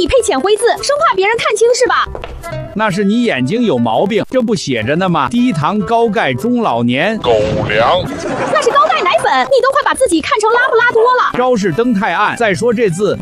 底配浅灰字，生怕别人看清是吧？ 那是你眼睛有毛病，这不写着呢吗？低糖高钙中老年。 狗粮。 那是高钙奶粉，你都快把自己看成拉布拉多了。 招式灯太暗，再说这字